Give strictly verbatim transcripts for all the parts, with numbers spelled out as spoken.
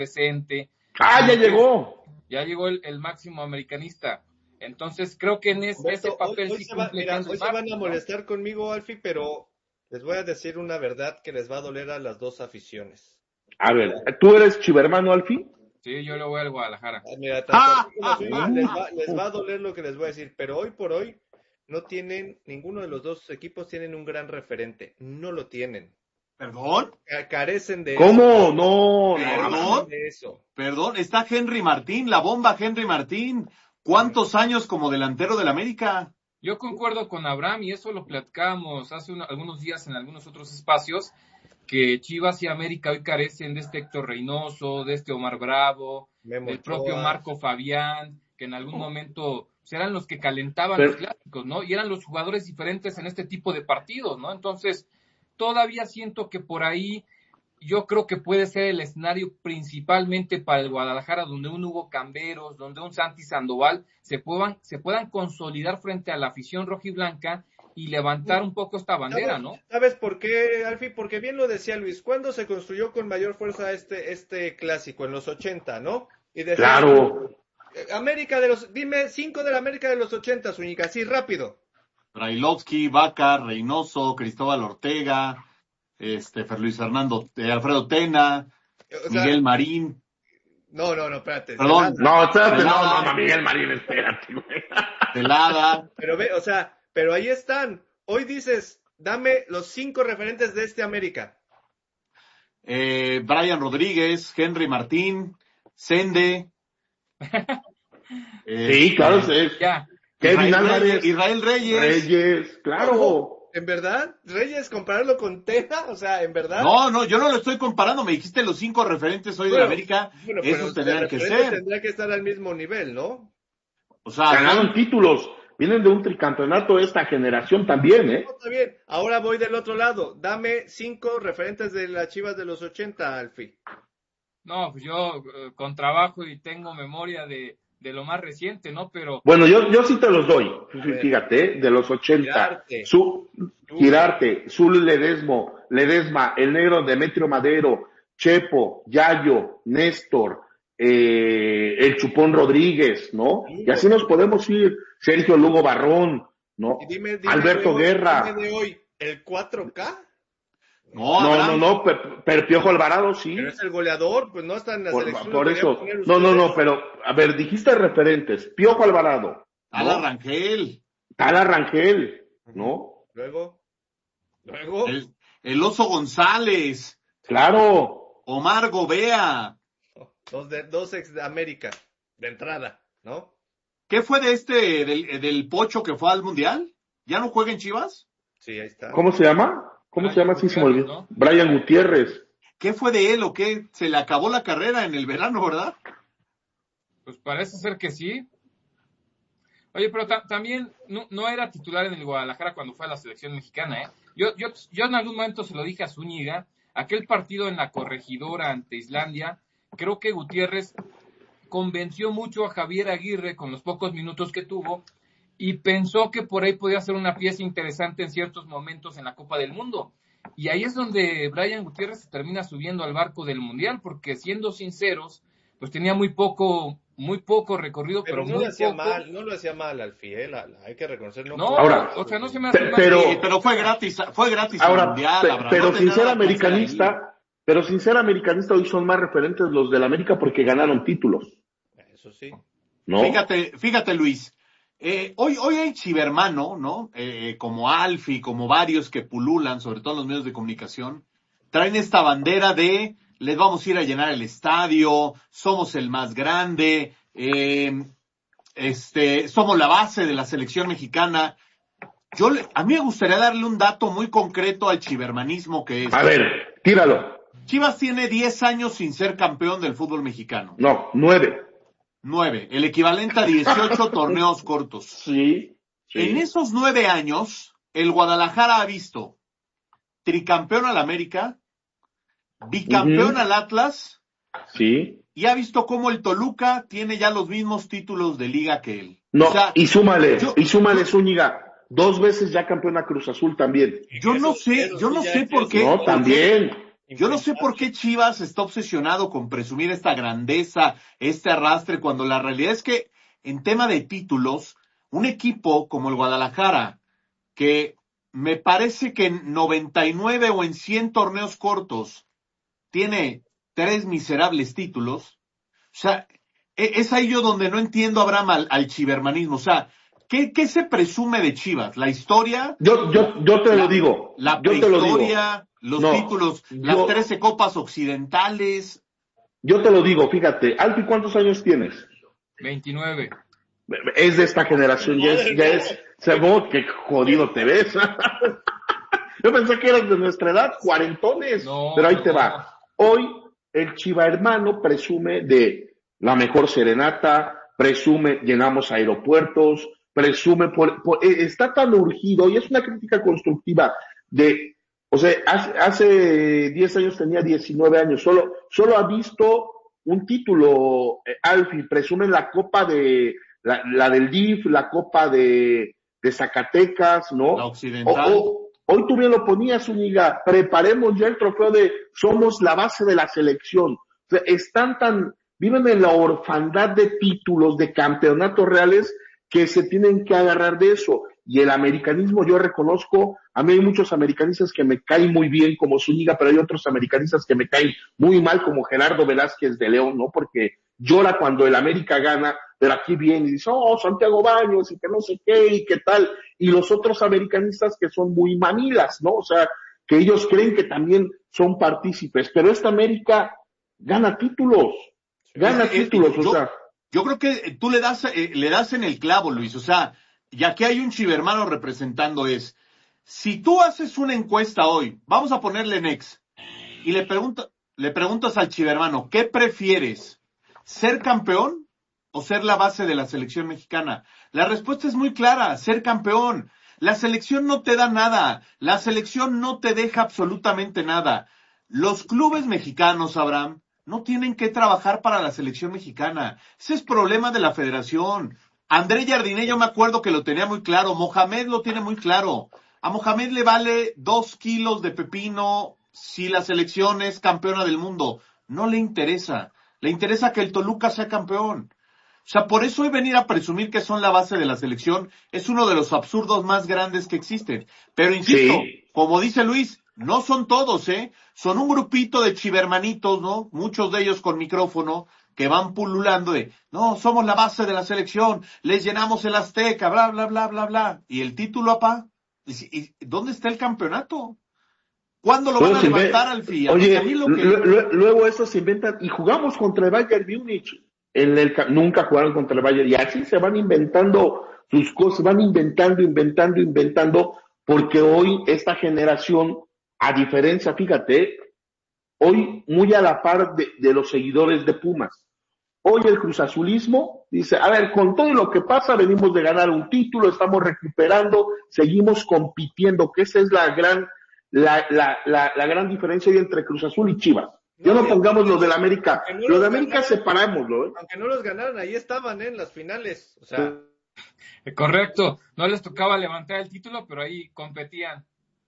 presente. ¡Ah, ya llegó! Ya llegó el, el máximo americanista. Entonces creo que en ese, ese papel hoy, hoy sí se va, cumple mira, Henry hoy se van Martin, a ¿no? molestar conmigo, Alfie, pero les voy a decir una verdad que les va a doler a las dos aficiones. A ver, ¿tú eres chivermano, Alfie? Sí, yo le voy al Guadalajara. Ah, mira, tanto ¡Ah! aquí como suyo, les va, les va a doler lo que les voy a decir, pero hoy por hoy no tienen, ninguno de los dos equipos tienen un gran referente, no lo tienen. ¿Perdón? Ca- Carecen de ¿Cómo? eso. No, no. ¿Perdón? De eso. Perdón, está Henry Martín, la bomba Henry Martín. ¿Cuántos años como delantero del América? Yo concuerdo con Abraham y eso lo platicábamos hace una, algunos días en algunos otros espacios, que Chivas y América hoy carecen de este Héctor Reynoso, de este Omar Bravo, Memo del propio Ochoa. Marco Fabián, que en algún momento pues, eran los que calentaban Pero- los clásicos, ¿no? Y eran los jugadores diferentes en este tipo de partidos, ¿no? Entonces, todavía siento que por ahí yo creo que puede ser el escenario principalmente para el Guadalajara, donde un Hugo Camberos, donde un Santi Sandoval se puedan, se puedan consolidar frente a la afición rojiblanca y levantar un poco esta bandera, ¿Sabes, ¿no? ¿Sabes por qué, Alfie? Porque bien lo decía Luis, ¿cuándo se construyó con mayor fuerza este, este clásico? En los ochenta, ¿no? Y decía, Claro. América de los, dime cinco de la América de los ochenta, Zúñiga, así rápido. Brailovsky, Vaca, Reynoso, Cristóbal Ortega, este, Fer Luis Fernando, eh, Alfredo Tena, O sea, Miguel Marín. No, no, no, espérate. Perdón. Celada. No, espérate, no, Pelada. no, no, Miguel Marín, espérate, güey. Velada. Pero ve, o sea, pero ahí están. Hoy dices, dame los cinco referentes de este América. Eh, Brian Rodríguez, Henry Martín, Sende. Sí, claro, sí. Ya, Kevin Israel Álvarez. Reyes, Israel Reyes. Reyes, claro. ¿Cómo? ¿En verdad? ¿Reyes compararlo con Tena? O sea, ¿en verdad? No, no, yo no lo estoy comparando. Me dijiste los cinco referentes hoy de la Bueno, América. Bueno, pero Esos de tendrían que referente ser. tendría que estar al mismo nivel, ¿no? O sea, Ganaron son- títulos. Vienen de un tricampeonato esta generación también, ¿eh? No, está bien. Ahora voy del otro lado. Dame cinco referentes de las Chivas de los ochenta, Alfie. no, pues yo eh, con trabajo y tengo memoria de, de lo más reciente, ¿no? Pero Bueno, yo, yo sí te los doy. ver. Fíjate, ¿eh? De los ochenta. Girarte. Su, Girarte, Zul Ledesmo, Ledesma, el negro Demetrio Madero, Chepo, Yayo, Néstor, eh, el Chupón Rodríguez, ¿no? Y así nos podemos ir. Sergio Lugo Barrón, ¿no? Y dime, dime Alberto de hoy, Guerra. dime de hoy, ¿el cuatro K? no, No, no, Abraham, no, pero, pero Piojo Alvarado sí. Pero es el goleador, pues no está en la Por, selección. por lo eso. podrían poner No, no, ustedes. no, pero, a ver, dijiste referentes. Piojo Alvarado, Ala ¿no? Rangel, Tala Rangel, ¿no? Luego, luego, el, el Oso González, Claro. Omar Gobea. dos, de, dos ex de América, de entrada, ¿no? ¿Qué fue de este, del, del Pocho que fue al Mundial? ¿Ya no juega en Chivas? Sí, ahí está. ¿Cómo se llama? ¿Cómo Brian se llama? Sí, se me Gutiérrez, olvidó. ¿no? Brian Gutiérrez. ¿Qué fue de él o qué? Se le acabó la carrera en el verano, ¿verdad? pues parece ser que sí. Oye, pero ta- también no, no era titular en el Guadalajara cuando fue a la selección mexicana, ¿eh? Yo, yo, yo en algún momento se lo dije a Zúñiga, aquel partido en la Corregidora ante Islandia, creo que Gutiérrez convenció mucho a Javier Aguirre con los pocos minutos que tuvo y pensó que por ahí podía ser una pieza interesante en ciertos momentos en la Copa del Mundo. Y ahí es donde Brian Gutiérrez se termina subiendo al barco del Mundial, porque siendo sinceros, pues tenía muy poco, muy poco recorrido, Pero pero, no muy lo hacía poco. mal, no lo hacía mal al fiel, hay que reconocerlo. No, Ahora, o sea, no se me hace pe- mal. pero- Sí, pero fue gratis, fue gratis el Ahora, Mundial, pe- Abraham. pero No te sin nada ser que hacer ahí. americanista, pero sin ser americanista, hoy son más referentes los del América porque ganaron títulos, Eso sí. ¿no? Fíjate, fíjate Luis, eh, hoy, hoy hay chivermano, ¿no? Eh, como Alfi, como varios que pululan, sobre todo en los medios de comunicación, traen esta bandera de les vamos a ir a llenar el estadio, somos el más grande, eh, este, somos la base de la selección mexicana. Yo le, a mí me gustaría darle un dato muy concreto al chivermanismo que es. A ver, tíralo. Chivas tiene diez años sin ser campeón del fútbol mexicano. No, nueve. nueve, el equivalente a dieciocho torneos cortos. Sí, sí. En esos nueve años, el Guadalajara ha visto tricampeón al América, bicampeón Ujú. al Atlas, Sí. y ha visto cómo el Toluca tiene ya los mismos títulos de liga que él. No, O sea, y súmale, yo- y súmale, Zúñiga. Dos veces ya campeona Cruz Azul también. yo no Eso- sé, eso yo sí no ya sé es por eso. qué. No, también. Yo no sé por qué Chivas está obsesionado con presumir esta grandeza, este arrastre, cuando la realidad es que en tema de títulos, un equipo como el Guadalajara, que me parece que en noventa y nueve o en cien torneos cortos tiene tres miserables títulos, o sea, es ahí yo donde no entiendo, Abraham, al, al chivermanismo. O sea, ¿qué, ¿qué se presume de Chivas? ¿La historia? Yo, yo, yo te la, lo digo. La yo te lo digo. los no, títulos, yo, las trece copas occidentales. Yo te lo digo, fíjate. Alfi, ¿cuántos años tienes? veintinueve. Es de esta generación, ya es, ya es, Sebot, qué jodido te ves. Yo pensé que eras de nuestra edad, cuarentones, no, pero ahí no. te va. Hoy, el Chiva hermano presume de la mejor serenata, presume llenamos aeropuertos, presume, por, por, está tan urgido, y es una crítica constructiva de, o sea, hace, hace diez años tenía diecinueve años, solo, solo ha visto un título, eh, Alfi, presume la copa de, la, la del D I F, la copa de, de Zacatecas, ¿no? La occidental. O, o, hoy tú bien lo ponías, Zúñiga, preparemos ya el trofeo de somos la base de la selección. O sea, están tan, viven en la orfandad de títulos, de campeonatos reales, que se tienen que agarrar de eso. Y el americanismo, yo reconozco, a mí hay muchos americanistas que me caen muy bien como Zúñiga, pero hay otros americanistas que me caen muy mal como Gerardo Velázquez de León, ¿no? Porque llora cuando el América gana, pero aquí viene y dice, oh, Santiago Baños, y que no sé qué, y qué tal. Y los otros americanistas que son muy mamilas, ¿no? O sea, que ellos creen que también son partícipes, pero esta América gana títulos, gana es, títulos, yo, o sea. Yo creo que tú le das, eh, le das en el clavo, Luis, o sea, ya que hay un chivermano representando es, si tú haces una encuesta hoy, vamos a ponerle en ex, y le pregunta, le preguntas al chivermano, ¿qué prefieres? ¿Ser campeón o ser la base de la selección mexicana? La respuesta es muy clara, ser campeón. La selección no te da nada, la selección no te deja absolutamente nada. Los clubes mexicanos, Abraham, no tienen que trabajar para la selección mexicana. Ese es problema de la federación. André Jardiné, yo me acuerdo que lo tenía muy claro. Mohamed lo tiene muy claro. A Mohamed le vale dos kilos de pepino si la selección es campeona del mundo. No le interesa. Le interesa que el Toluca sea campeón. O sea, por eso hoy venir a presumir que son la base de la selección es uno de los absurdos más grandes que existen. Pero insisto, sí. Como dice Luis, no son todos, ¿eh? Son un grupito de chivermanitos, ¿no? Muchos de ellos con micrófono, que van pululando de, no, somos la base de la selección, les llenamos el Azteca, bla, bla, bla, bla, bla. ¿Y el título, apá? ¿Y dónde está el campeonato? ¿Cuándo lo van a levantar al F I A? Oye, a mí lo que... luego eso se inventan, y jugamos contra el Bayern Múnich, en el, nunca jugaron contra el Bayern, y así se van inventando sus cosas, van inventando, inventando, inventando, porque hoy esta generación, a diferencia, fíjate, hoy muy a la par de, de los seguidores de Pumas, hoy el cruzazulismo dice, a ver, con todo lo que pasa, venimos de ganar un título, estamos recuperando, seguimos compitiendo, que esa es la gran, la, la, la, la gran diferencia hoy entre Cruz Azul y Chivas. Yo no, no pongamos lo del América, no lo de América separámoslo, ¿eh? Aunque no los ganaran, ahí estaban, ¿eh? En las finales, o sea. Correcto, no les tocaba levantar el título, pero ahí competían.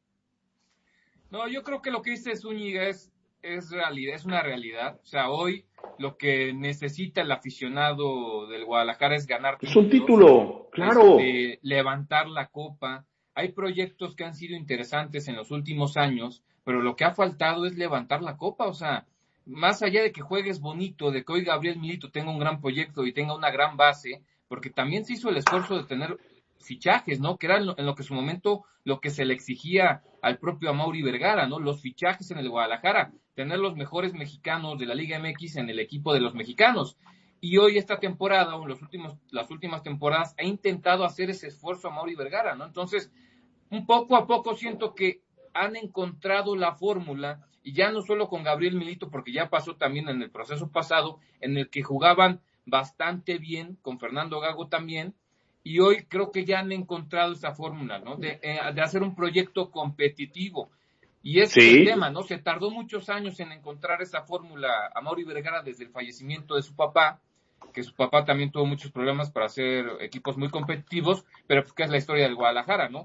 No, yo creo que lo que dice Zúñiga es, es realidad, es una realidad. O sea, hoy lo que necesita el aficionado del Guadalajara es ganar títulos. Es un título, claro. Este, levantar la copa. Hay proyectos que han sido interesantes en los últimos años, pero lo que ha faltado es levantar la copa. O sea, más allá de que juegues bonito, de que hoy Gabriel Milito tenga un gran proyecto y tenga una gran base, porque también se hizo el esfuerzo de tener fichajes, ¿no? Que era en lo, en lo que en su momento lo que se le exigía al propio Amaury Vergara, ¿no? Los fichajes en el Guadalajara, tener los mejores mexicanos de la Liga M X en el equipo de los mexicanos. Y hoy esta temporada, o los últimos, las últimas temporadas, ha intentado hacer ese esfuerzo Amaury Vergara, ¿no? Entonces, un poco a poco siento que han encontrado la fórmula, y ya no solo con Gabriel Milito, porque ya pasó también en el proceso pasado, en el que jugaban bastante bien, con Fernando Gago también, y hoy creo que ya han encontrado esa fórmula, ¿no? De, eh, de hacer un proyecto competitivo. Y ese sí. es el tema, ¿no? Se tardó muchos años en encontrar esa fórmula a Amaury Vergara desde el fallecimiento de su papá, que su papá también tuvo muchos problemas para hacer equipos muy competitivos, pero pues que es la historia del Guadalajara, ¿no?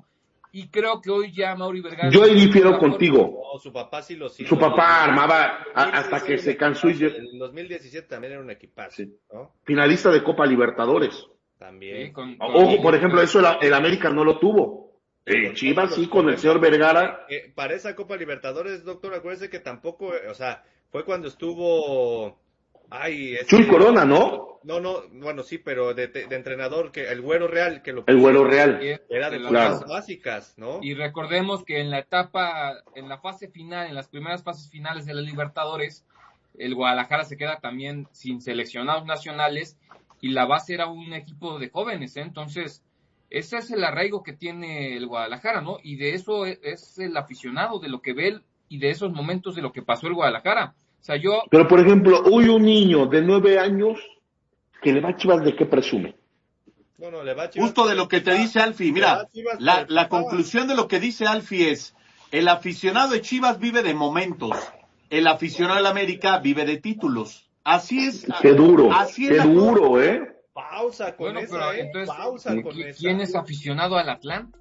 y creo que hoy ya Mauri Vergara... Yo ahí difiero contigo. No, su papá sí lo hizo. Su papá armaba a, hasta que se cansó y... En dos mil diecisiete también era un equipazo, sí. ¿no? Finalista de Copa Libertadores. También. Sí, con, con Ojo, por ejemplo, eso el, el América no lo tuvo. El Chivas sí, con el señor Vergara. Eh, para esa Copa Libertadores, doctor, acuérdese que tampoco, o sea, fue cuando estuvo... Ay, ese... Chuy Corona, ¿no? No, no, bueno, sí, pero de, de, de entrenador, que el Güero Real, que lo El Güero Real. era de claro. fuerzas básicas, ¿no? Y recordemos que en la etapa, en la fase final, en las primeras fases finales de la Libertadores, el Guadalajara se queda también sin seleccionados nacionales y la base era un equipo de jóvenes, ¿eh? Entonces, ese es el arraigo que tiene el Guadalajara, ¿no? Y de eso es, es el aficionado, de lo que ve él, y de esos momentos de lo que pasó el Guadalajara. O sea, yo... Pero, por ejemplo, hoy un niño de nueve años que le va a Chivas, ¿de qué presume? Bueno, le va a Chivas. Justo de lo que te dice Alfie. Mira, la, la conclusión de lo que dice Alfie es, el aficionado de Chivas vive de momentos, el aficionado del América vive de títulos. Así es. Qué duro, así qué es duro, cosa. ¿eh? Pausa con bueno, esa, pero ¿eh? entonces, Pausa con ¿quién esa. ¿quién es aficionado al Atlante?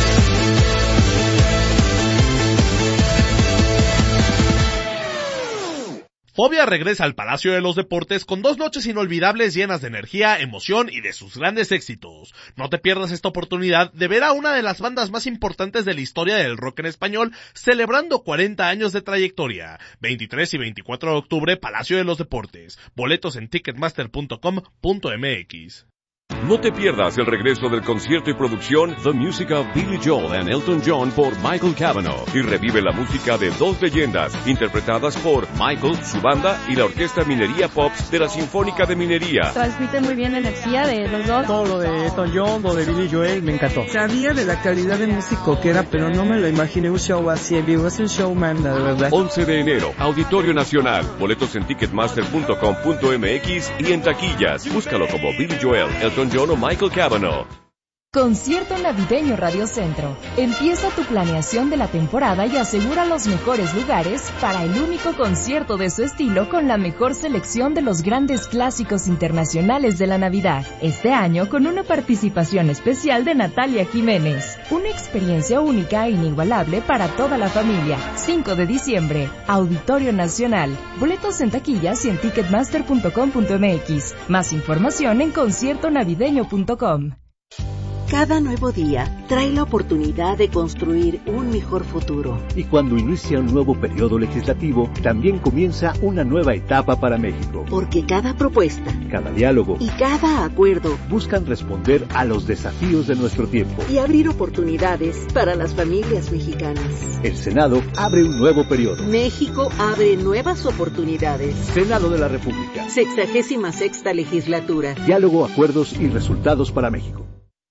Fobia regresa al Palacio de los Deportes con dos noches inolvidables llenas de energía, emoción y de sus grandes éxitos. No te pierdas esta oportunidad de ver a una de las bandas más importantes de la historia del rock en español celebrando cuarenta años de trayectoria. veintitrés y veinticuatro de octubre, Palacio de los Deportes. Boletos en ticketmaster punto com punto m x. No te pierdas el regreso del concierto y producción The Music of Billy Joel and Elton John por Michael Cavanaugh y revive la música de dos leyendas interpretadas por Michael, su banda y la Orquesta Minería Pops de la Sinfónica de Minería. Transmite muy bien la energía de los dos. Todo lo de Elton John, lo de Billy Joel, me encantó. Sabía de la calidad de músico que era, pero no me lo imaginé un show así en vivo. Es un showman, la verdad. once de enero, Auditorio Nacional. Boletos en ticketmaster punto com punto m x y en taquillas. Búscalo como Billy Joel, Elton John o Michael Cavanaugh. Concierto Navideño Radio Centro. Empieza tu planeación de la temporada y asegura los mejores lugares para el único concierto de su estilo con la mejor selección de los grandes clásicos internacionales de la Navidad. Este año con una participación especial de Natalia Jiménez. Una experiencia única e inigualable para toda la familia. cinco de diciembre, Auditorio Nacional. Boletos en taquillas y en ticketmaster punto com punto m x. Más información en concierto navideño punto com. Cada nuevo día trae la oportunidad de construir un mejor futuro. Y cuando inicia un nuevo periodo legislativo, también comienza una nueva etapa para México. Porque cada propuesta, cada diálogo y cada acuerdo buscan responder a los desafíos de nuestro tiempo y abrir oportunidades para las familias mexicanas. El Senado abre un nuevo periodo. México abre nuevas oportunidades. Senado de la República. Sexagésima sexta legislatura. Diálogo, acuerdos y resultados para México.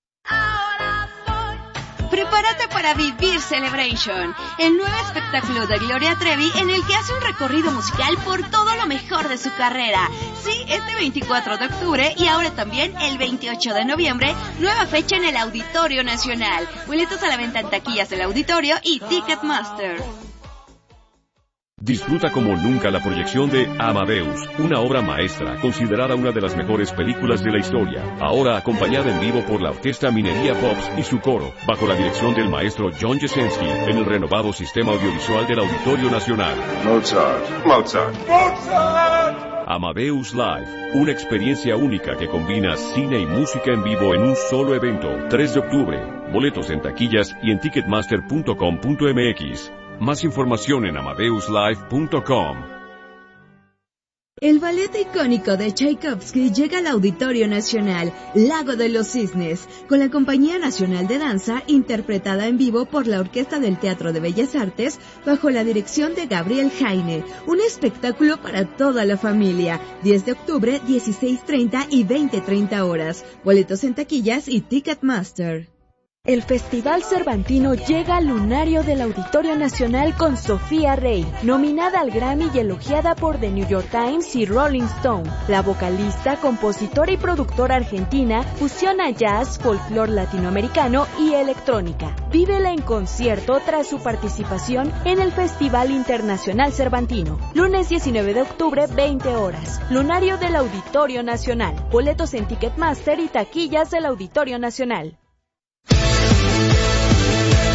Prepárate para vivir Celebration, el nuevo espectáculo de Gloria Trevi en el que hace un recorrido musical por todo lo mejor de su carrera. Sí, este veinticuatro de octubre y ahora también el veintiocho de noviembre, nueva fecha en el Auditorio Nacional. Boletos a la venta en taquillas del auditorio y Ticketmaster. Disfruta como nunca la proyección de Amadeus, una obra maestra considerada una de las mejores películas de la historia, ahora acompañada en vivo por la Orquesta Minería Pops y su coro, bajo la dirección del maestro John Jesensky, en el renovado sistema audiovisual del Auditorio Nacional. Mozart, Mozart, Mozart. Amadeus Live, una experiencia única que combina cine y música en vivo en un solo evento, tres de octubre. Boletos en taquillas y en ticketmaster punto com punto m x. Más información en amadeus live punto com. El ballet icónico de Tchaikovsky llega al Auditorio Nacional, Lago de los Cisnes, con la Compañía Nacional de Danza, interpretada en vivo por la Orquesta del Teatro de Bellas Artes, bajo la dirección de Gabriel Jaine. Un espectáculo para toda la familia. diez de octubre, dieciséis treinta y veinte treinta horas. Boletos en taquillas y Ticketmaster. El Festival Cervantino llega al lunario del Auditorio Nacional con Sofía Rey, nominada al Grammy y elogiada por The New York Times y Rolling Stone. La vocalista, compositora y productora argentina fusiona jazz, folclore latinoamericano y electrónica. Vívela en concierto tras su participación en el Festival Internacional Cervantino. Lunes diecinueve de octubre, veinte horas. Lunario del Auditorio Nacional. Boletos en Ticketmaster y taquillas del Auditorio Nacional.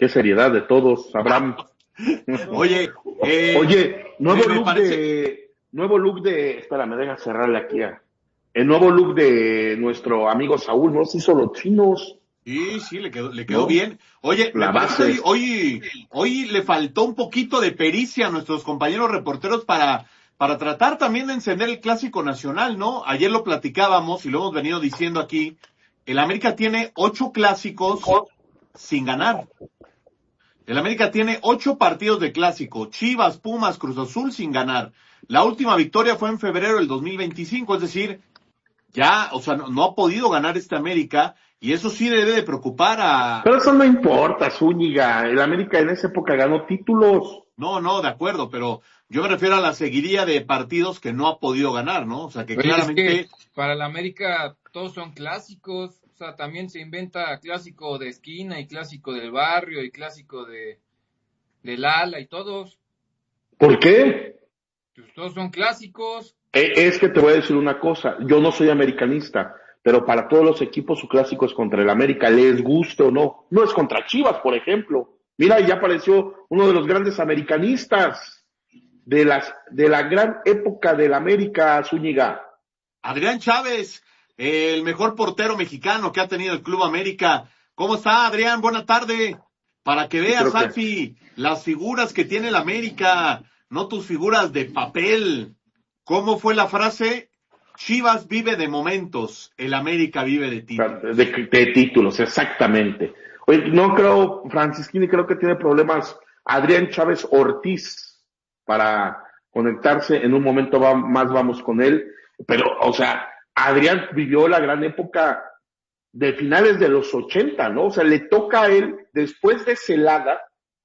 Qué seriedad de todos, Abraham. Oye, eh, Oye, nuevo me look parece... de, nuevo look de, espera, me deja cerrarle aquí a, el nuevo look de nuestro amigo Saúl, ¿no? Se hizo los chinos. Sí, sí, le quedó, le quedó ¿No? bien. Oye, La me parece base. que hoy, hoy, hoy le faltó un poquito de pericia a nuestros compañeros reporteros para, para tratar también de encender el clásico nacional, ¿no? Ayer lo platicábamos y lo hemos venido diciendo aquí. El América tiene ocho clásicos sin ganar. El América tiene ocho partidos de clásico. Chivas, Pumas, Cruz Azul sin ganar. La última victoria fue en febrero del dos mil veinticinco, es decir, ya, o sea, no, no ha podido ganar este América. Y eso sí debe de preocupar a... Pero eso no importa, Zúñiga. El América en esa época ganó títulos. No, no, de acuerdo, pero yo me refiero a la seguidilla de partidos que no ha podido ganar, ¿no? O sea, que Oye, claramente... es que para el América todos son clásicos. O sea, también se inventa clásico de esquina y clásico del barrio y clásico de del ala y todos. ¿Por qué? Pues todos son clásicos. Eh, es que te voy a decir una cosa. Yo no soy americanista, pero para todos los equipos su clásico es contra el América, les guste o no. No es contra Chivas, por ejemplo. Mira, ya apareció uno de los grandes americanistas de las de la gran época del América, Zúñiga. Adrián Chávez, el mejor portero mexicano que ha tenido el Club América. ¿Cómo está, Adrián? Buena tarde. Para que veas, que... Alfi, las figuras que tiene el América, no tus figuras de papel. ¿Cómo fue la frase? Chivas vive de momentos, el América vive de títulos. De, de títulos, exactamente. Oye, no creo, Francisquini, creo que tiene problemas Adrián Chávez Ortiz para conectarse. En un momento va, más vamos con él. Pero, o sea, Adrián vivió la gran época de finales de los ochenta, ¿no? O sea, le toca a él, después de Celada,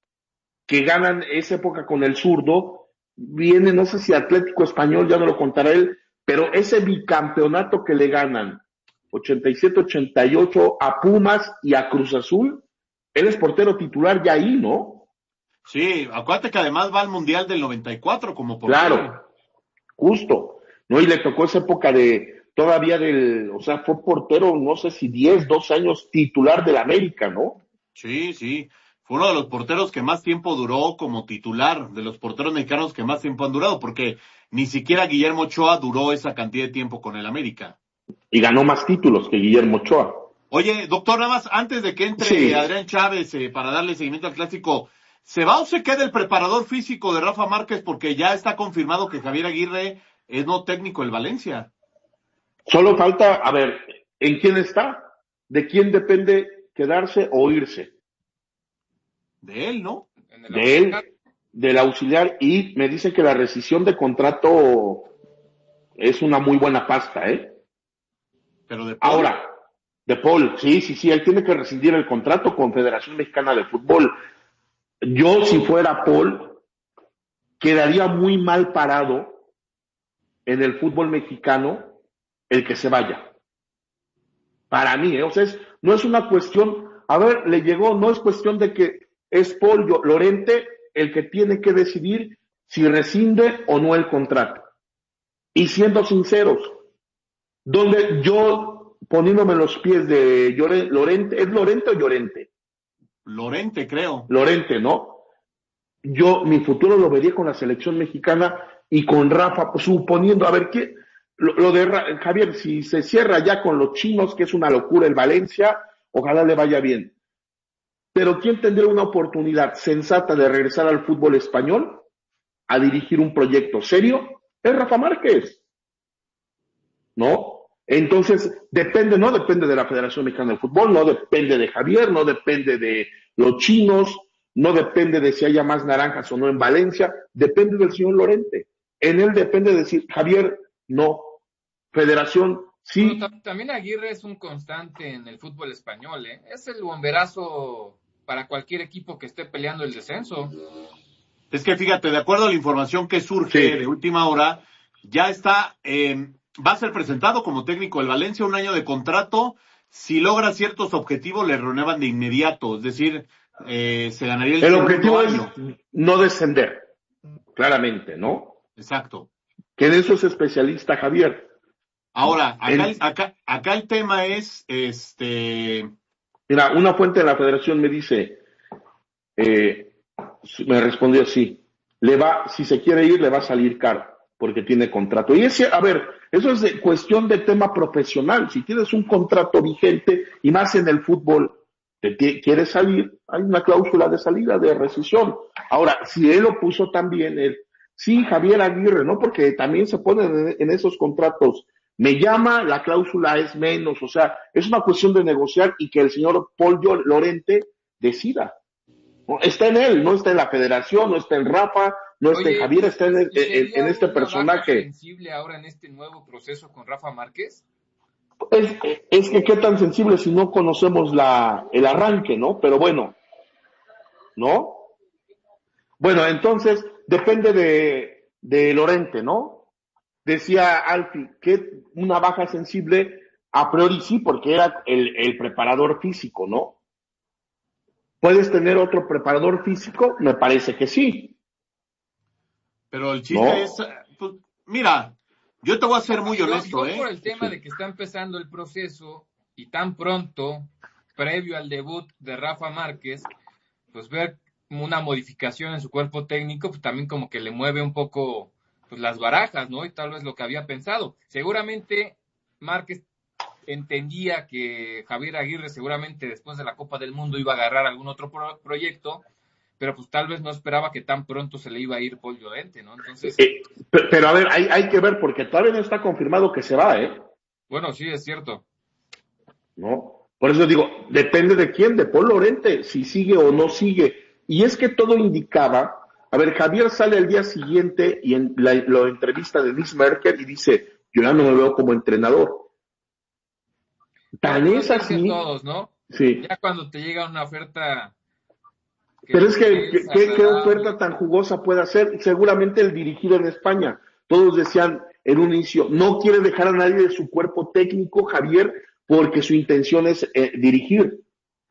que ganan esa época con el zurdo, viene, no sé si Atlético Español, ya no lo contará él, pero ese bicampeonato que le ganan, ochenta y siete ochenta y ocho, a Pumas y a Cruz Azul, él es portero titular ya ahí, ¿no? Sí, acuérdate que además va al Mundial del noventa y cuatro como portero. Claro, justo, ¿no? Y le tocó esa época de, todavía del, o sea, fue portero, no sé si diez, doce años titular del América, ¿no? Sí, sí. Fue uno de los porteros que más tiempo duró como titular, de los porteros mexicanos que más tiempo han durado, porque ni siquiera Guillermo Ochoa duró esa cantidad de tiempo con el América. Y ganó más títulos que Guillermo Ochoa. Oye, doctor, nada más, antes de que entre sí. Adrián Chávez eh, para darle seguimiento al clásico, ¿se va o se queda el preparador físico de Rafa Márquez? Porque ya está confirmado que Javier Aguirre es no técnico del Valencia. Solo falta, a ver, ¿en quién está? ¿De quién depende quedarse o irse? De él, ¿no? De él, del auxiliar, y me dice que la rescisión de contrato es una muy buena pasta, ¿eh? Pero de Paul. Ahora, de Paul, sí, sí, sí, él tiene que rescindir el contrato con Federación Mexicana de Fútbol. Yo, si fuera Paul, quedaría muy mal parado en el fútbol mexicano el que se vaya. Para mí, ¿eh? O sea, es, no es una cuestión, a ver, le llegó, no es cuestión de que es Paul Lorente el que tiene que decidir si rescinde o no el contrato. Y siendo sinceros, donde yo, poniéndome los pies de Lorente, ¿es Lorente o Llorente? Lorente, creo. Lorente, ¿no? Yo, mi futuro lo vería con la selección mexicana y con Rafa, suponiendo, a ver, ¿qué? Lo, lo de Javier, si se cierra ya con los chinos, que es una locura el Valencia, ojalá le vaya bien. Pero ¿quién tendría una oportunidad sensata de regresar al fútbol español a dirigir un proyecto serio? Es Rafa Márquez, ¿no? Entonces, depende, no depende de la Federación Mexicana de Fútbol, no depende de Javier, no depende de los chinos, no depende de si haya más naranjas o no en Valencia, depende del señor Lorente. En él depende de decir, Javier, no. Federación, sí. Bueno, también Aguirre es un constante en el fútbol español, ¿eh? Es el bomberazo para cualquier equipo que esté peleando el descenso. Es que fíjate, de acuerdo a la información que surge sí. de última hora, ya está, eh, va a ser presentado como técnico del Valencia, un año de contrato. Si logra ciertos objetivos, le renuevan de inmediato. Es decir, eh, se ganaría el, el objetivo año. Es no descender, claramente, ¿no? Exacto. Que de eso es especialista Javier. Ahora, acá el, acá, acá el tema es, este... Mira, una fuente de la Federación me dice, Eh, me respondió sí. Le va, si se quiere ir, le va a salir caro, porque tiene contrato. Y ese, a ver, eso es de cuestión de tema profesional. Si tienes un contrato vigente, y más en el fútbol, te quieres salir, hay una cláusula de salida, de rescisión. Ahora, si él lo puso también, él, sí, Javier Aguirre, ¿no? Porque también se ponen en, en esos contratos. Me llama, la cláusula es menos, o sea, es una cuestión de negociar y que el señor Paul Lorente decida. ¿No? Está en él, no está en la federación, no está en Rafa, no está Oye, en Javier, está en, en, en, en este personaje. ¿Sensible ahora en este nuevo proceso con Rafa Márquez? Es, es que qué tan sensible si no conocemos la, el arranque, ¿no? Pero bueno, ¿no? Bueno, entonces, depende de, de Lorente, ¿no? Decía Alfi, que una baja sensible, a priori sí, porque era el, el preparador físico, ¿no? ¿Puedes tener otro preparador físico? Me parece que sí. Pero el chiste ¿no? es, pues, mira, yo te voy a ser muy yo, honesto, yo ¿eh? por el tema sí. de que está empezando el proceso y tan pronto, previo al debut de Rafa Márquez, pues ver una modificación en su cuerpo técnico, pues también como que le mueve un poco pues las barajas, ¿no? Y tal vez lo que había pensado. Seguramente Márquez entendía que Javier Aguirre seguramente después de la Copa del Mundo iba a agarrar algún otro pro- proyecto, pero pues tal vez no esperaba que tan pronto se le iba a ir Paul Llorente, ¿no? Entonces... Eh, pero, pero a ver, hay, hay que ver, porque todavía no está confirmado que se va, ¿eh? Bueno, sí, es cierto. ¿No? Por eso digo, depende de quién, de Paul Lorente, si sigue o no sigue. Y es que todo indicaba, a ver, Javier sale al día siguiente y en la, la entrevista de Denise Merkel y dice, yo ya no me veo como entrenador. Tan Pero es así. todos, ¿no? Sí. Ya cuando te llega una oferta... que Pero es que, es ¿qué, ¿qué oferta tan jugosa puede hacer? Seguramente el dirigido en España. Todos decían en un inicio, no quiere dejar a nadie de su cuerpo técnico, Javier, porque su intención es eh, dirigir.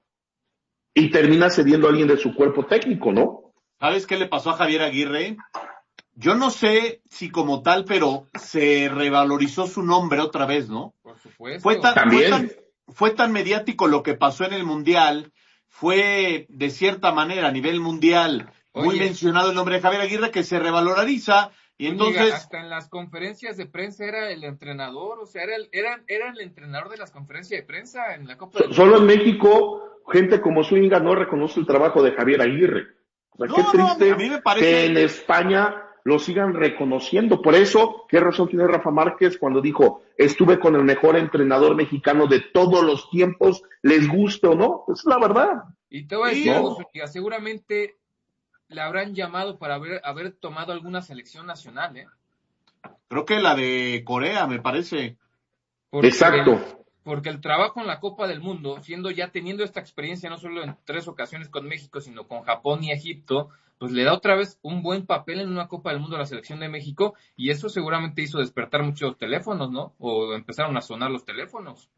Y termina cediendo a alguien de su cuerpo técnico, ¿no? ¿Sabes qué le pasó a Javier Aguirre? Yo no sé si como tal, pero se revalorizó su nombre otra vez, ¿no? Por supuesto. Fue tan, También. fue tan, fue tan mediático lo que pasó en el Mundial, fue de cierta manera a nivel mundial muy Oye. mencionado el nombre de Javier Aguirre, que se revaloriza y Oye, entonces... hasta en las conferencias de prensa era el entrenador, o sea, era el, era, era el entrenador de las conferencias de prensa en la Copa del Solo en México, gente como Zúñiga no reconoce el trabajo de Javier Aguirre. O sea, No, qué no, triste a mí me parece- que en España lo sigan reconociendo. Por eso, ¿qué razón tiene Rafa Márquez cuando dijo, estuve con el mejor entrenador mexicano de todos los tiempos, les guste o no? Es la verdad. Y te voy a Sí, decir ¿no? algo, Zúñiga, seguramente le habrán llamado para haber, haber tomado alguna selección nacional, ¿eh? Creo que la de Corea, me parece. Porque Exacto. El, porque el trabajo en la Copa del Mundo, siendo ya teniendo esta experiencia no solo en tres ocasiones con México, sino con Japón y Egipto, pues le da otra vez un buen papel en una Copa del Mundo a la selección de México, y eso seguramente hizo despertar muchos teléfonos, ¿no? O empezaron a sonar los teléfonos.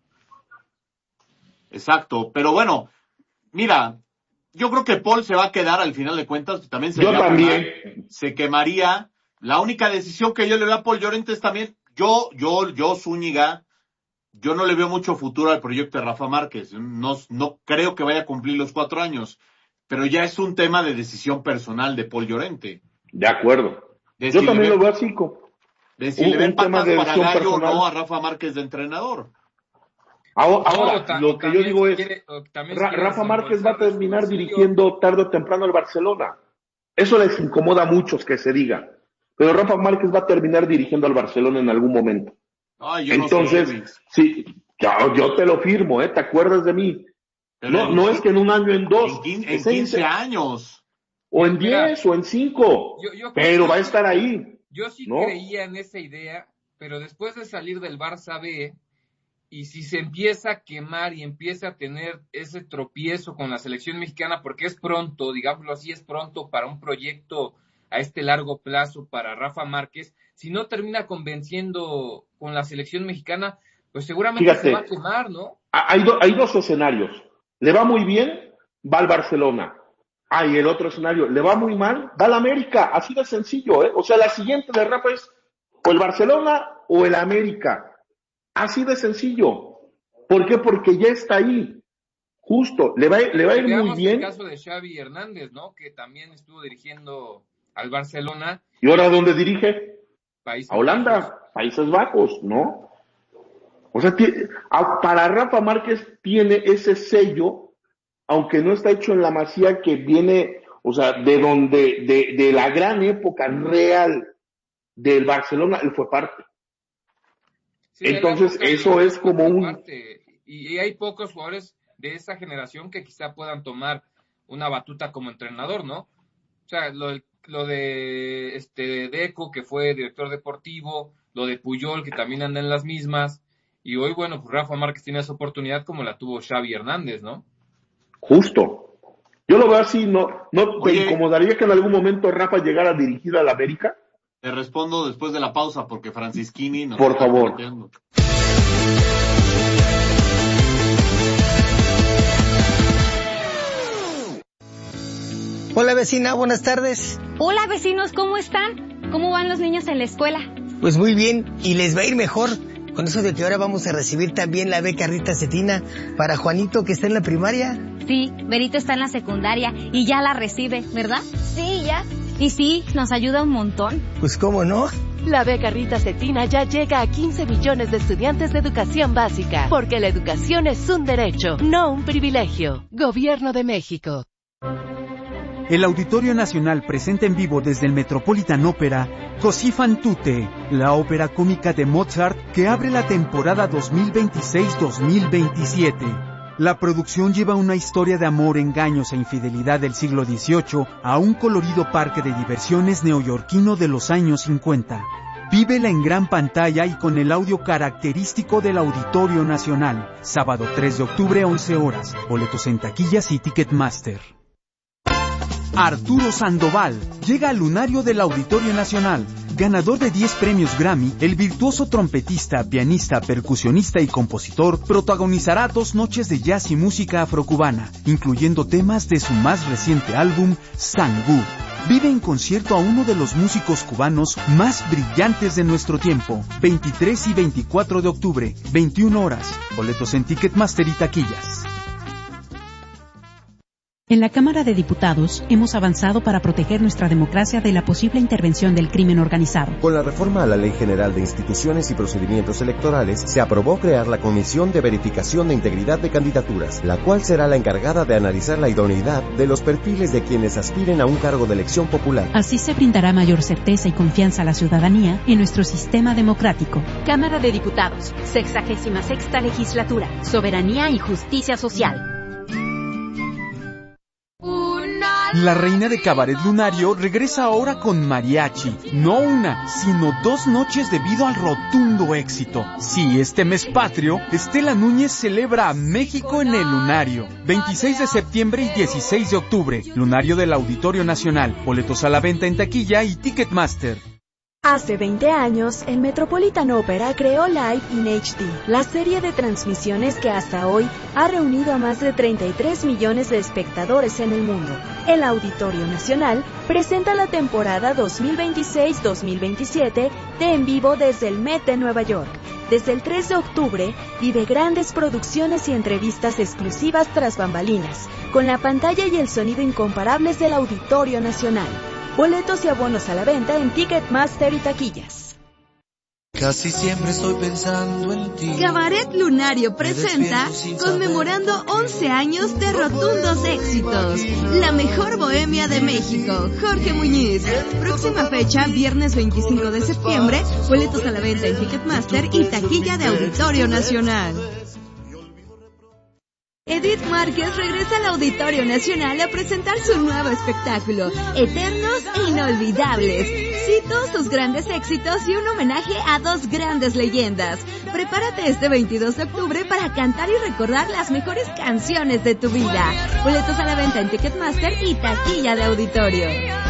Exacto, pero bueno, mira, yo creo que Paul se va a quedar al final de cuentas, también se Yo también. se quemaría. La única decisión que yo le veo a Paul Llorente es también, yo, yo, yo, Zúñiga, yo no le veo mucho futuro al proyecto de Rafa Márquez. No, no creo que vaya a cumplir los cuatro años, pero ya es un tema de decisión personal de Paul Llorente. De acuerdo. De Yo si también le lo ve- veo así. co- de si un- le ven un tema patas de para decisión gallo o personal. no a Rafa Márquez de entrenador. Ahora, ahora, No, ta- lo que yo también digo si es, quiere- o también si Ra- quiere Rafa Márquez va a desembolsar de su terminar bolsillo. dirigiendo tarde o temprano el Barcelona. Eso les incomoda a muchos que se diga. Pero Rafa Márquez va a terminar dirigiendo al Barcelona en algún momento. Ay, yo no Entonces, sé, Luis. sí, yo, yo te lo firmo, ¿eh? ¿Te acuerdas de mí? Pero No, en- no es que en un año, en dos, en quin- en en seis, quince años. o en Mira, diez, o en cinco, yo- yo creo pero que- va a estar ahí. Yo sí ¿no? creía en esa idea, pero después de salir del Barça B, y si se empieza a quemar y empieza a tener ese tropiezo con la selección mexicana, porque es pronto, digámoslo así, es pronto para un proyecto a este largo plazo para Rafa Márquez, si no termina convenciendo con la selección mexicana, pues seguramente Fíjate. se va a quemar, ¿no? Hay, do- hay dos escenarios. Le va muy bien, va al Barcelona. Ah, y el otro escenario, le va muy mal, va al América. Así de sencillo, ¿eh? O sea, la siguiente de Rafa es o el Barcelona o el América. Así de sencillo. ¿Por qué? Porque ya está ahí. Justo, le va, le va a ir Veamos muy bien. El caso de Xavi Hernández, ¿no? Que también estuvo dirigiendo al Barcelona. ¿Y ahora dónde dirige? Países a Holanda, Bajos. Países Bajos, ¿no? O sea, tiene, a, para Rafa Márquez tiene ese sello, aunque no está hecho en la Masía, que viene, o sea, de donde, de, de la gran época real del Barcelona, él fue parte. Sí, entonces, eso es como un... Parte. Y, y hay pocos jugadores de esa generación que quizá puedan tomar una batuta como entrenador, ¿no? O sea, lo, lo de este Deco, que fue director deportivo, lo de Puyol, que también anda en las mismas, y hoy, bueno, pues Rafa Márquez tiene esa oportunidad como la tuvo Xavi Hernández, ¿no? Justo. Yo lo veo así, ¿no, no te incomodaría que en algún momento Rafa llegara a dirigir a la América? Te respondo después de la pausa, porque Francisquini nos Por está favor. Planteando. Hola vecina, buenas tardes. Hola vecinos, ¿cómo están? ¿Cómo van los niños en la escuela? Pues muy bien, y les va a ir mejor con eso de que ahora vamos a recibir también la beca Rita Cetina para Juanito, que está en la primaria. Sí, Berito está en la secundaria y ya la recibe, ¿verdad? Sí, ya. Y sí, nos ayuda un montón. Pues cómo no. La beca Rita Cetina ya llega a quince millones de estudiantes de educación básica, porque la educación es un derecho, no un privilegio. Gobierno de México. El Auditorio Nacional presenta en vivo desde el Metropolitan Opera Così fan tutte, la ópera cómica de Mozart que abre la temporada dos mil veintiséis dos mil veintisiete. La producción lleva una historia de amor, engaños e infidelidad del siglo dieciocho a un colorido parque de diversiones neoyorquino de los años cincuenta. Vívela en gran pantalla y con el audio característico del Auditorio Nacional. Sábado tres de octubre, once horas. Boletos en taquillas y Ticketmaster. Arturo Sandoval llega al lunario del Auditorio Nacional. Ganador de diez premios Grammy, el virtuoso trompetista, pianista, percusionista y compositor protagonizará dos noches de jazz y música afrocubana, incluyendo temas de su más reciente álbum, Sangú. Vive en concierto a uno de los músicos cubanos más brillantes de nuestro tiempo. veintitrés y veinticuatro de octubre, veintiuna horas. Boletos en Ticketmaster y taquillas. En la Cámara de Diputados hemos avanzado para proteger nuestra democracia de la posible intervención del crimen organizado. Con la reforma a la Ley General de Instituciones y Procedimientos Electorales, se aprobó crear la Comisión de Verificación de Integridad de Candidaturas, la cual será la encargada de analizar la idoneidad de los perfiles de quienes aspiren a un cargo de elección popular. Así se brindará mayor certeza y confianza a la ciudadanía en nuestro sistema democrático. Cámara de Diputados, sexagésima sexta legislatura, soberanía y justicia social. La reina de Cabaret Lunario regresa ahora con mariachi. No una, sino dos noches debido al rotundo éxito. Sí, este mes patrio, Estela Núñez celebra a México en el Lunario. veintiséis de septiembre y dieciséis de octubre. Lunario del Auditorio Nacional. Boletos a la venta en taquilla y Ticketmaster. Hace veinte años, el Metropolitan Opera creó Live in H D, la serie de transmisiones que hasta hoy ha reunido a más de treinta y tres millones de espectadores en el mundo. El Auditorio Nacional presenta la temporada dos mil veintiséis dos mil veintisiete de En Vivo desde el Met de Nueva York. Desde el tres de octubre, vive grandes producciones y entrevistas exclusivas tras bambalinas, con la pantalla y el sonido incomparables del Auditorio Nacional. Boletos y abonos a la venta en Ticketmaster y taquillas. Casi siempre estoy pensando en ti. Cabaret Lunario presenta conmemorando once años de rotundos éxitos. La mejor bohemia de México, Jorge Muñiz. Próxima fecha, viernes veinticinco de septiembre. Boletos a la venta en Ticketmaster y taquilla de Auditorio Nacional. Edith Márquez regresa al Auditorio Nacional a presentar su nuevo espectáculo, Eternos e Inolvidables. Cito sus grandes éxitos y un homenaje a dos grandes leyendas. Prepárate este veintidós de octubre para cantar y recordar las mejores canciones de tu vida. Boletos a la venta en Ticketmaster y taquilla de Auditorio.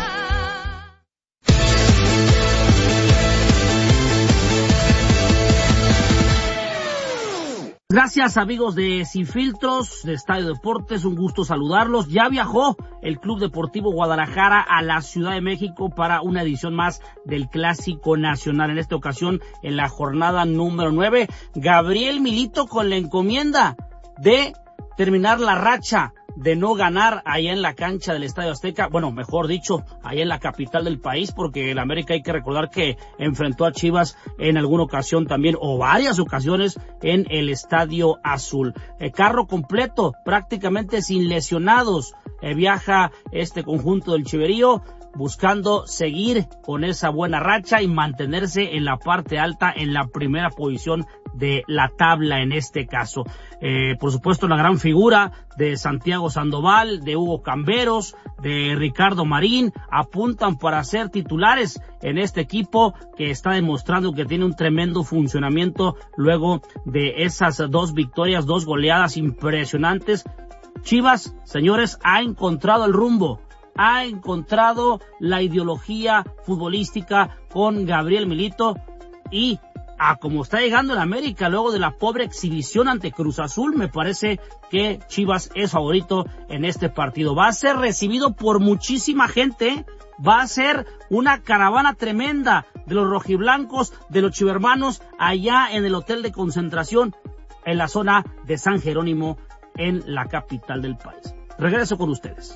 Gracias amigos de Sin Filtros, de Estadio Deportes, un gusto saludarlos. Ya viajó el Club Deportivo Guadalajara a la Ciudad de México para una edición más del Clásico Nacional. En esta ocasión, en la jornada número nueve, Gabriel Milito con la encomienda de terminar la racha de no ganar allá en la cancha del Estadio Azteca, bueno, mejor dicho, allá en la capital del país, porque el América hay que recordar que enfrentó a Chivas en alguna ocasión también, o varias ocasiones, en el Estadio Azul. El carro completo, prácticamente sin lesionados, eh, viaja este conjunto del Chiverío, buscando seguir con esa buena racha y mantenerse en la parte alta, en la primera posición de la tabla en este caso. Eh, por supuesto, la gran figura de Santiago Sandoval, de Hugo Camberos, de Ricardo Marín, apuntan para ser titulares en este equipo que está demostrando que tiene un tremendo funcionamiento luego de esas dos victorias, dos goleadas impresionantes. Chivas, señores, ha encontrado el rumbo, ha encontrado la ideología futbolística con Gabriel Milito y a como está llegando el América luego de la pobre exhibición ante Cruz Azul, me parece que Chivas es favorito en este partido. Va a ser recibido por muchísima gente, va a ser una caravana tremenda de los rojiblancos, de los chivermanos, allá en el hotel de concentración en la zona de San Jerónimo, en la capital del país. Regreso con ustedes.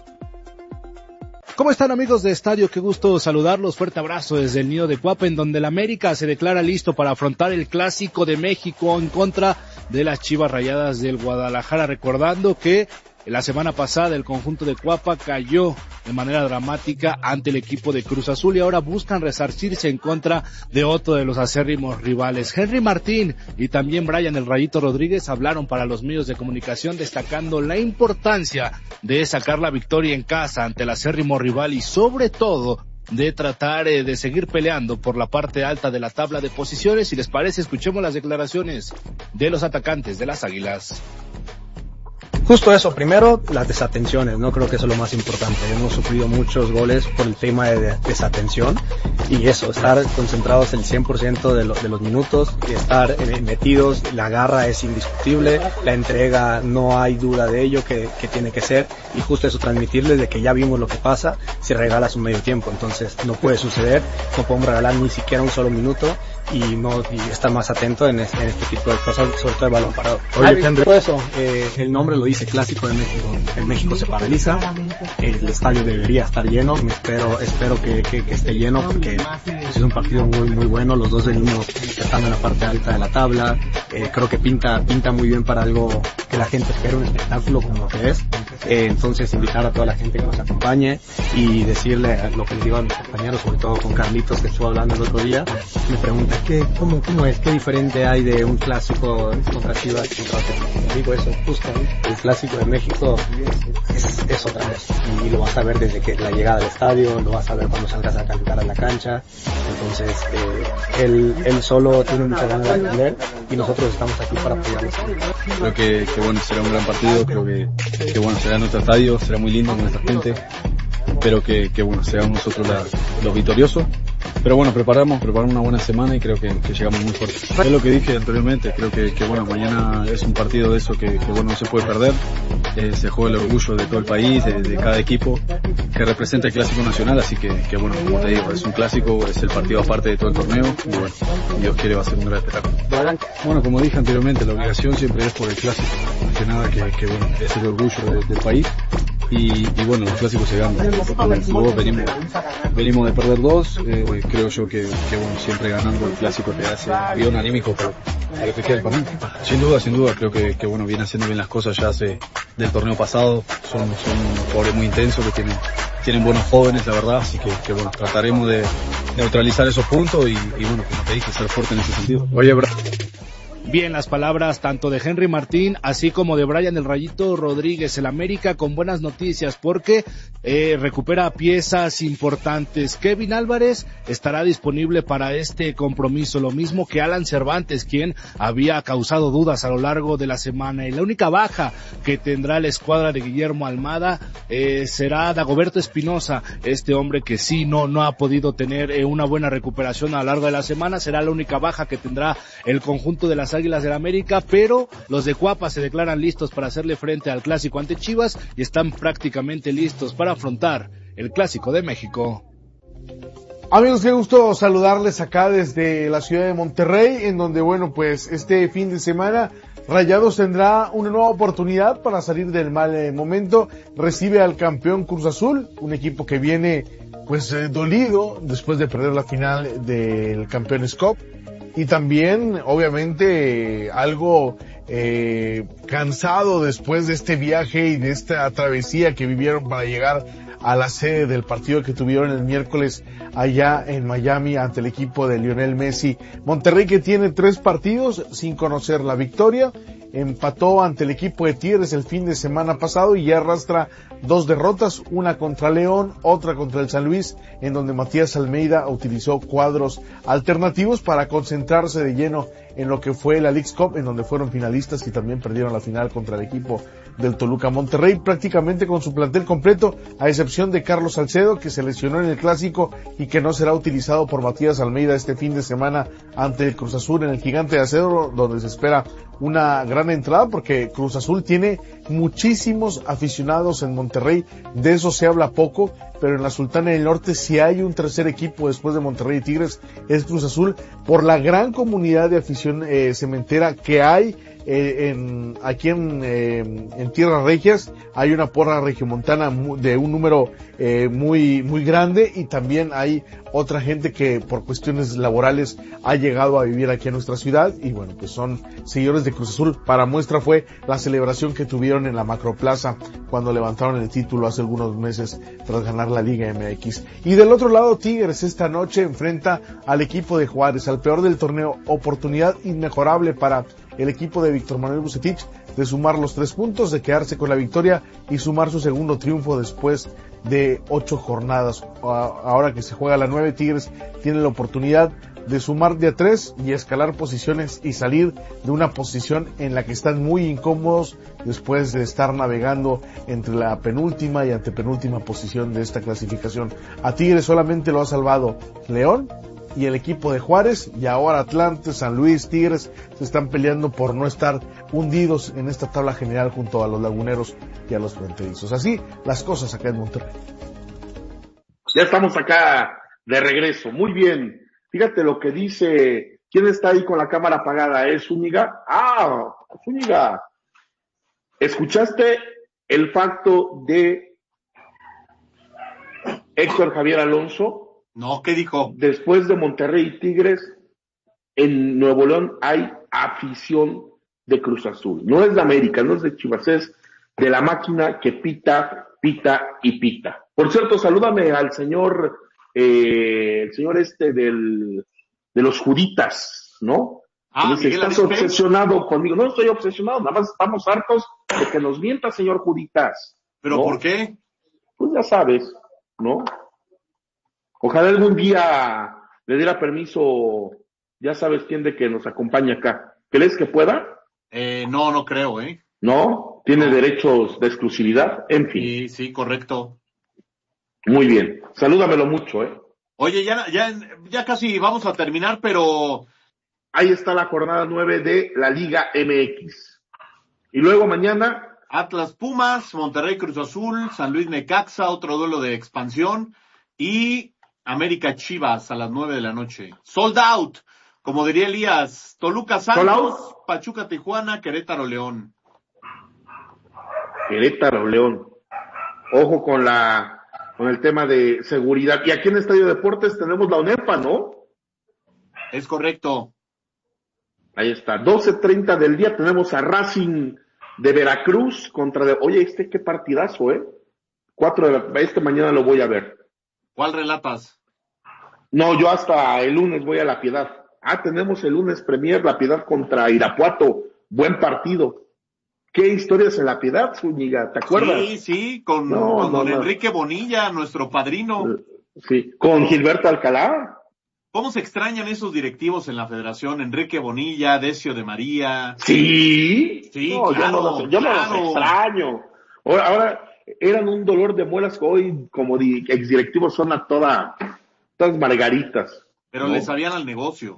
¿Cómo están, amigos de Estadio? Qué gusto saludarlos. Fuerte abrazo desde el nido de Cuapa, en donde el América se declara listo para afrontar el Clásico de México en contra de las Chivas Rayadas del Guadalajara. Recordando que la semana pasada el conjunto de Cuapa cayó de manera dramática ante el equipo de Cruz Azul y ahora buscan resarcirse en contra de otro de los acérrimos rivales. Henry Martín y también Brian El Rayito Rodríguez hablaron para los medios de comunicación destacando la importancia de sacar la victoria en casa ante el acérrimo rival y sobre todo de tratar eh, de seguir peleando por la parte alta de la tabla de posiciones. Si les parece, escuchemos las declaraciones de los atacantes de las Águilas. Justo eso, primero las desatenciones, no creo que eso es lo más importante. Hemos sufrido muchos goles por el tema de desatención y eso, estar concentrados el cien por ciento de, lo, de los minutos y estar metidos, la garra es indiscutible, la entrega no hay duda de ello que, que tiene que ser y justo eso, transmitirles de que ya vimos lo que pasa si regalas un medio tiempo, entonces no puede suceder, no podemos regalar ni siquiera un solo minuto y no y estar más atento en este, en este tipo de cosas, sobre todo el balón parado. Oye, Henry, eso, eh, el nombre lo dice, Clásico de México. En México se paraliza, el estadio debería estar lleno, espero espero que, que, que esté lleno porque es un partido muy muy bueno, los dos venimos estando en la parte alta de la tabla, eh, creo que pinta pinta muy bien para algo que la gente espera, un espectáculo como lo que es, eh, entonces invitar a toda la gente que nos acompañe y decirle lo que les digo a mis compañeros, sobre todo con Carlitos que estuvo hablando el otro día, me pregunta ¿qué, cómo, cómo es? ¿Qué diferente hay de un clásico contra Chivas contra otro? Digo eso, justo, el Clásico de México es, es otra vez y lo vas a ver desde que la llegada al estadio, lo vas a ver cuando salgas a calentar a la cancha, entonces eh, él, él solo tiene mucha ganas de aprender y nosotros estamos aquí para apoyarlos. Creo que, que bueno, será un gran partido, creo que, que bueno, será en nuestro estadio, será muy lindo con nuestra gente, pero que, que bueno, seamos nosotros la, los victoriosos. Pero bueno, preparamos, preparamos una buena semana y creo que, que llegamos muy fuerte. Es lo que dije anteriormente, creo que, que bueno, mañana es un partido de eso que, que bueno, no se puede perder. Eh, se juega el orgullo de todo el país, de, de cada equipo que representa el Clásico Nacional, así que, que bueno, como te digo, es un clásico, es el partido aparte de todo el torneo y bueno, Dios quiere va a ser un gran espectáculo. Bueno, como dije anteriormente, la obligación siempre es por el Clásico, más que nada que, que bueno, es el orgullo de, del país. Y, y bueno, los clásicos se ganan. Con el fútbol venimos, venimos de perder dos, eh, creo yo que, que bueno, siempre ganando el clásico te hace guión anímico para, para que quede para mí. Sin duda, sin duda, creo que, que bueno, viene haciendo bien las cosas ya hace del torneo pasado, son, son jugadores muy intensos que tienen, tienen buenos jóvenes, la verdad, así que, que bueno, trataremos de neutralizar esos puntos y, y bueno, como te dije, ser fuerte en ese sentido. Oye, bro. Bien, las palabras tanto de Henry Martín así como de Brian El Rayito Rodríguez. El América con buenas noticias porque eh, recupera piezas importantes. Kevin Álvarez estará disponible para este compromiso, lo mismo que Alan Cervantes, quien había causado dudas a lo largo de la semana. Y la única baja que tendrá la escuadra de Guillermo Almada eh, será Dagoberto Espinosa, este hombre que sí no, no ha podido tener eh, una buena recuperación a lo largo de la semana. Será la única baja que tendrá el conjunto de las Águilas del América, pero los de Cuapa se declaran listos para hacerle frente al Clásico ante Chivas y están prácticamente listos para afrontar el Clásico de México. Amigos, qué gusto saludarles acá desde la ciudad de Monterrey, en donde, bueno, pues este fin de semana Rayados tendrá una nueva oportunidad para salir del mal eh, momento. Recibe al campeón Cruz Azul, un equipo que viene pues eh, dolido después de perder la final del Campeones Cup. Y también, obviamente, eh, algo eh, cansado después de este viaje y de esta travesía que vivieron para llegar a la sede del partido que tuvieron el miércoles allá en Miami ante el equipo de Lionel Messi. Monterrey, que tiene tres partidos sin conocer la victoria, empató ante el equipo de Tigres el fin de semana pasado y ya arrastra dos derrotas, una contra León, otra contra el San Luis, en donde Matías Almeida utilizó cuadros alternativos para concentrarse de lleno en lo que fue la Leagues Cup, en donde fueron finalistas y también perdieron la final contra el equipo del Toluca. Monterrey prácticamente con su plantel completo, a excepción de Carlos Salcedo, que se lesionó en el Clásico y que no será utilizado por Matías Almeida este fin de semana ante el Cruz Azul en el Gigante de Acero, donde se espera una gran entrada, porque Cruz Azul tiene muchísimos aficionados en Monterrey. De eso se habla poco, pero en la Sultana del Norte, si hay un tercer equipo después de Monterrey y Tigres, es Cruz Azul, por la gran comunidad de afición eh, cementera que hay eh, en, aquí en, eh, en Tierras Regias. Hay una porra regiomontana de un número eh, muy muy grande, y también hay otra gente que por cuestiones laborales ha llegado a vivir aquí a nuestra ciudad, y bueno, pues son seguidores de Cruz Azul. Para muestra fue la celebración que tuvieron en la Macroplaza cuando levantaron el título hace algunos meses tras ganar la Liga M X. Y del otro lado, Tigres esta noche enfrenta al equipo de Juárez, al peor del torneo. Oportunidad inmejorable para el equipo de Víctor Manuel Bucetich de sumar los tres puntos, de quedarse con la victoria y sumar su segundo triunfo después de ocho jornadas. Ahora que se juega la nueve, Tigres tiene la oportunidad de sumar de a tres y escalar posiciones y salir de una posición en la que están muy incómodos después de estar navegando entre la penúltima y antepenúltima posición de esta clasificación. A Tigres solamente lo ha salvado León y el equipo de Juárez, y ahora Atlante, San Luis, Tigres se están peleando por no estar hundidos en esta tabla general junto a los laguneros y a los fronterizos. Así las cosas acá en Monterrey. Ya estamos acá de regreso. Muy bien. Fíjate lo que dice. ¿Quién está ahí con la cámara apagada? ¿Es Zúñiga? Ah, Zúñiga. ¿Escuchaste el facto de Héctor Javier Alonso? No, ¿qué dijo? Después de Monterrey y Tigres, en Nuevo León hay afición de Cruz Azul. No es de América, no es de Chivas, es de la máquina que pita, pita y pita. Por cierto, salúdame al señor, eh, el señor este del, de los juditas, ¿no? Ah, dice, Miguel estás Arispe. obsesionado conmigo. No estoy obsesionado, nada más estamos hartos de que nos mienta, señor juditas. ¿Pero ¿no? por qué? Pues ya sabes, ¿no? Ojalá algún día le diera permiso, ya sabes quién, de que nos acompañe acá. ¿Crees que pueda? Eh, no, no creo, ¿eh? ¿No? ¿Tiene no. derechos de exclusividad? En fin. Sí, sí, correcto. Muy bien. Salúdamelo mucho, ¿eh? Oye, ya, ya, ya casi vamos a terminar, pero... Ahí está la jornada nueve de la Liga M X. Y luego mañana... Atlas Pumas, Monterrey Cruz Azul, San Luis Necaxa, otro duelo de expansión, y América Chivas a las nueve de la noche. Sold out, como diría Elías. Toluca Santos, Pachuca Tijuana, Querétaro León. Querétaro León. Ojo con la con el tema de seguridad. Y aquí en Estadio Deportes tenemos la ONEPA, ¿no? Es correcto. Ahí está. doce treinta del día tenemos a Racing de Veracruz contra de... Oye, este qué partidazo, ¿eh? Cuatro de la... Este mañana lo voy a ver. ¿Cuál relatas? No, yo hasta el lunes voy a La Piedad. Ah, tenemos el lunes Premier La Piedad contra Irapuato. Buen partido. ¿Qué historias en La Piedad, Zúñiga? ¿Te acuerdas? Sí, sí, con, no, con no, don no. Enrique Bonilla, nuestro padrino. Sí, con Gilberto Alcalá. ¿Cómo se extrañan esos directivos en la federación? Enrique Bonilla, Decio de María. Sí. Sí, no, claro. Yo no los, yo claro. no los extraño. Ahora, ahora eran un dolor de muelas que hoy, como di, exdirectivos, son a toda, todas margaritas. Pero ¿no? le sabían al negocio.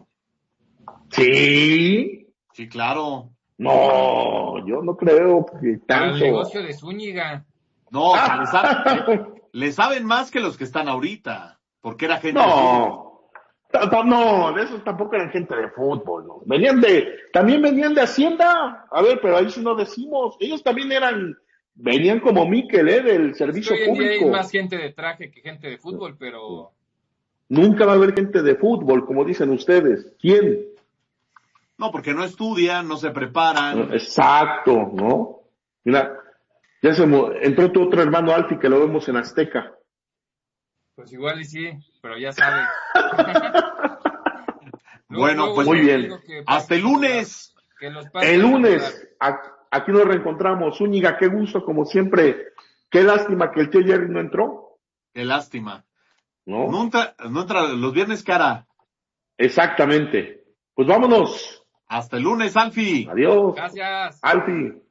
Sí. Sí, claro. No, yo no creo que tanto. Al negocio de Zúñiga. No, o sea, le, saben, le, le saben más que los que están ahorita. Porque era gente. No. No, de esos tampoco eran gente de fútbol, ¿no? Venían de, también venían de Hacienda. A ver, pero ahí sí no decimos. Ellos también eran, venían como Miquel, ¿eh? Del servicio Hoy en día público. hay más gente de traje que gente de fútbol, pero... Nunca va a haber gente de fútbol, como dicen ustedes. ¿Quién? No, porque no estudian, no se preparan. Exacto, ¿no? Mira, ya se mo- entró tu otro hermano Alfi, que lo vemos en Azteca. Pues igual y sí, pero ya sabe. Bueno, pues muy bien. Hasta el lunes. El lunes, a- aquí nos reencontramos. Zúñiga, qué gusto, como siempre. Qué lástima que el tío Jerry no entró. Qué lástima. ¿No? No entra, no entra los viernes, cara. Exactamente. Pues vámonos. Hasta el lunes, Alfi. Adiós. Gracias. Alfi.